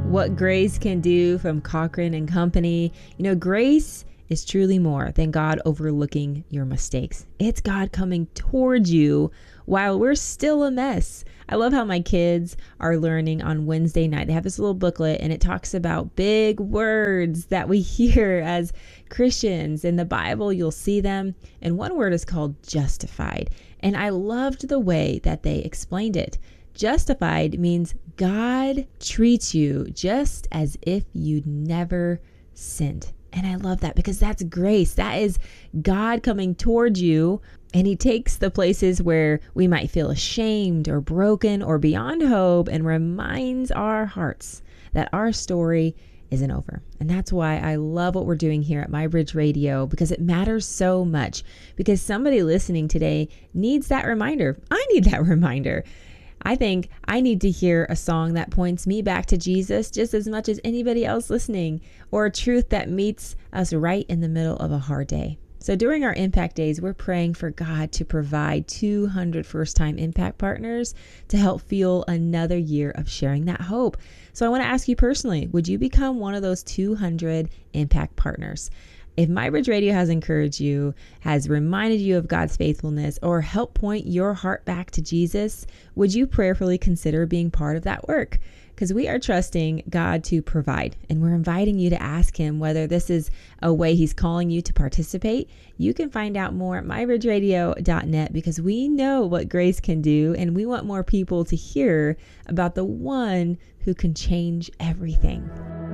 what grace can do from Cochran and Company. You know, grace is truly more than God overlooking your mistakes. It's God coming towards you while we're still a mess. I love how my kids are learning on Wednesday night. They have this little booklet and it talks about big words that we hear as Christians. In the Bible, you'll see them. And one word is called justified. And I loved the way that they explained it. Justified means God treats you just as if you'd never sinned. And I love that because that's grace. That is God coming towards you, and he takes the places where we might feel ashamed or broken or beyond hope and reminds our hearts that our story isn't over. And that's why I love what we're doing here at MyBridge Radio, because it matters so much, because somebody listening today needs that reminder. I need that reminder. I think I need to hear a song that points me back to Jesus just as much as anybody else listening, or a truth that meets us right in the middle of a hard day. So during our Impact Days, we're praying for God to provide 200 first-time Impact partners to help fuel another year of sharing that hope. So I want to ask you personally, would you become one of those 200 Impact partners? If MyBridge Radio has encouraged you, has reminded you of God's faithfulness, or helped point your heart back to Jesus, would you prayerfully consider being part of that work? Because we are trusting God to provide, and we're inviting you to ask him whether this is a way he's calling you to participate. You can find out more at mybridgeradio.net, because we know what grace can do, and we want more people to hear about the one who can change everything.